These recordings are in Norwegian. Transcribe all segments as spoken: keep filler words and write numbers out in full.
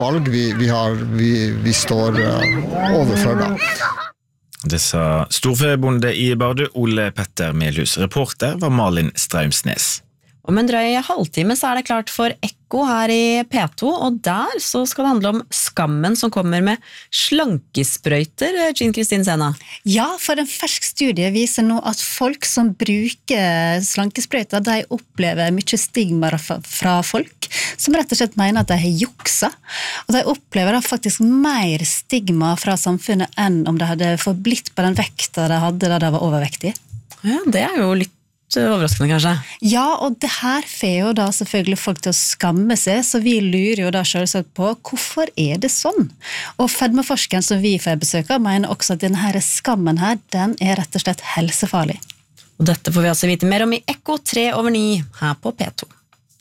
valg vi, vi, har, vi, vi står uh, overfor da. Det sa storfebonde i Bardu, Ole Petter Melhus. Reporter var Malin Straumsnes. Om en drøy halvtime så er det klart for Ekko her i P to, og der så skal det handle om skammen som kommer med slankesprøyter, Jean Kristin Sena. Ja, for en fersk studie viser nå at folk som bruker slankesprøyter, de opplever mye stigma fra folk, som rett og slett mener at de har juksa. Og de opplever da faktisk mer stigma fra samfunnet enn om de hadde forblitt på den vekta de hadde da de var overvektige. Ja, det er jo litt overraskende kanskje. Ja, og det her får jo da selvfølgelig folk til å skamme seg, så vi lurer jo da selvsagt på hvorfor er det sånn? Og fedmeforskeren som vi får besøk av mener også at denne skammen her, den er rett og slett helsefarlig. Og dette får vi altså vite mer om i Ekko tre over ni her på P to.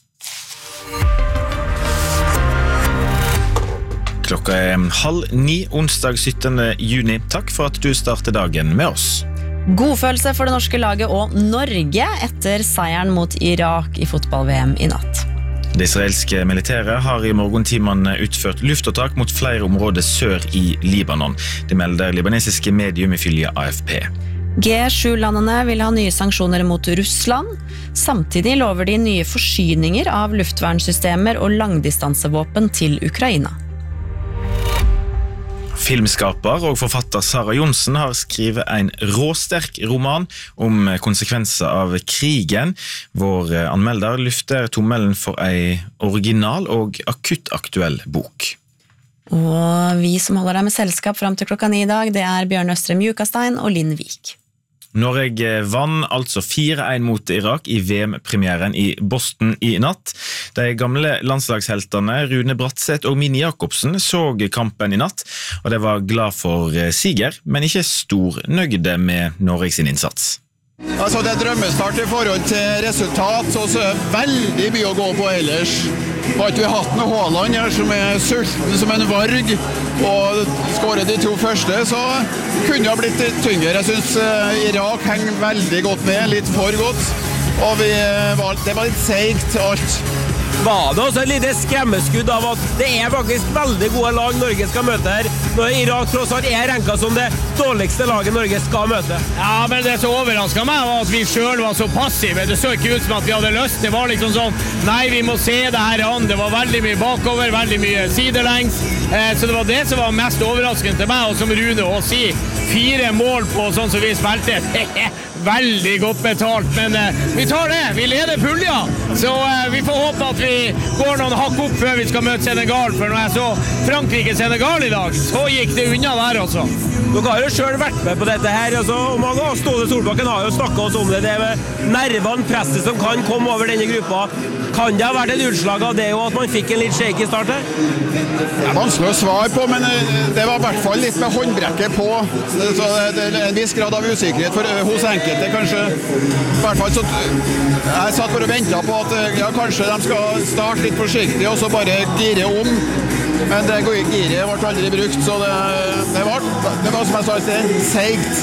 Klokka er halv ni, onsdag syttende juni. Takk for at du starter dagen med oss. Godfølelse for det norske laget og Norge etter seieren mot Irak i fotball-V M i natt. Det israelske militæret har i morgentimene utført luftopptak mot flere områder sør i Libanon. Det melder libanesiske medium ifølge A F P. G sju-landene vil ha nye sanksjoner mot Russland. Samtidig lover de nye forsyninger av luftvernsystemer og langdistansevåpen til Ukraina. Filmskaper og forfatter Sara Johnsen har skrivet en råsterk roman om konsekvenser av krigen. Vår anmelder lufter tommelen for en original og akutt aktuell bok. Og vi som holder deg med selskap frem til klokka ni i dag, det er Bjørn Østrem Jukastein og Linn Vik. Norge vann altså fire en mot Irak i V M-premieren i Boston i natt. De gamle landslagsheltene Rune Bratseth og Mini Jakobsen så kampen i natt, og de var glad for siger, men ikke stor nøgde med Norge sin innsats. Altså det er drømmestart i forhold til resultat, så er det veldig mye å gå på ellers. Har ikke vi hatt noe Haaland her som er sulten som en varg, og skårer de to første, så kunne det ha blitt tyngre. Jeg synes Irak henger veldig godt med, litt for godt, og vi var, det var litt seigt alt. Var det også et lite skremmeskudd av at det er faktisk veldig gode lag Norge skal møte her, når Irak tross alt er renket som det dårligste laget Norge skal møte. Ja, men det som overrasket meg var at vi selv var så passive. Det så ikke ut som at vi hadde lyst. Det var liksom sånn, nei, vi må se det her an. Det var veldig mye bakover, veldig mye sidelengs. Eh, så det var det som var mest overraskende til meg, og som Rune å si, fire mål på sånn som vi spilte. Veldig godt betalt, men eh, vi tar det. Vi leder pulja, så eh, vi får håpe at vi går noen hakk opp før vi skal møte Senegal, for når jeg så Frankrike-Senegal i dag, så gikk det unna der også. Dere har jo selv vært med på dette her, altså, og mange av Ståle Solbakken har jo snakket oss om det, det med nervene, presset som kan komme over denne gruppa. Kan det ha vært et utslag av det, og at man fikk en litt shaky start her? Det er vanskelig å svare på, men det var i hvert fall litt med håndbrekket på, så det er en viss grad av usikkerhet for, hos enkelte, kanskje. I hvert fall så jeg satt bare og ventet på at ja, kanskje de skal starte litt forsiktig, og så bare gire om. Men det giret ble aldri brukt, så det, det, var, det var som jeg sa i sted, seigt.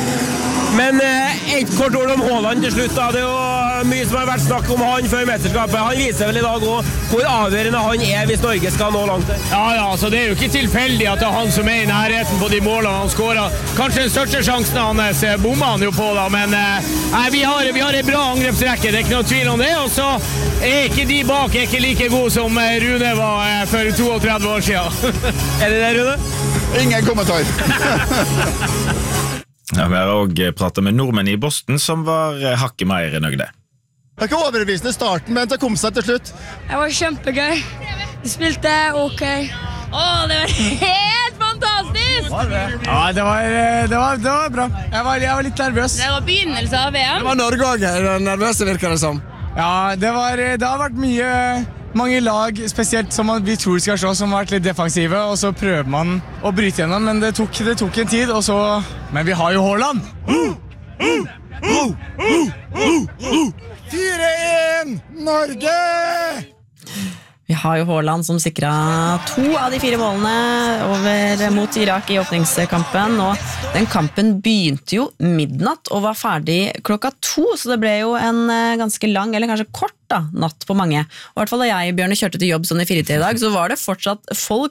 Men eh, et kort ord om Haaland til slutt da. Det er jo mye som har vært snakk om han før mesterskapet. Han viser vel i dag også hvor avgjørende han er hvis Norge skal nå langt der. Ja, ja, så det er jo ikke tilfeldig at det er han som er i nærheten på de målene han skårer. Kanskje den største sjansen hans bommer han jo på da, men eh, vi har, vi har en bra angrepsrekke, det er ikke noe tvil om det, og så er ikke de bak er ikke like gode som Rune var eh, for trettito år siden. Er det det, Rune? Ingen kommentar. Ja, vi har også pratet med nordmenn i Boston som var hakket mer nøgde. Det var ikke overbevisende starten, men det kom seg til slutt. Det var kjempegøy. Vi spilte ok. Åh, det var helt fantastisk! Var det? Ja, det var, det var, det var bra. Jeg var, jeg var litt nervøs. Det var begynnelse av V M. Det var Norge også, nervøse virker det som. Ja, det, var, det har vært mye... Mange lag, spesielt som vi tror skal slå, som har vært litt defensive, og så prøver man å bryte gjennom, men det tok, det tok en tid, og så... Men vi har jo Haaland! fire en Norge! Vi har jo Haaland som sikret to av de fire målene over mot Irak i åpningskampen, og den kampen begynte jo midnatt og var ferdig klokka to, så det ble jo en ganske lang, eller kanskje kort da, natt på mange. Og i hvert fall da jeg, Bjørne, kjørte til jobb sånn i firetida i dag, så var det fortsatt folk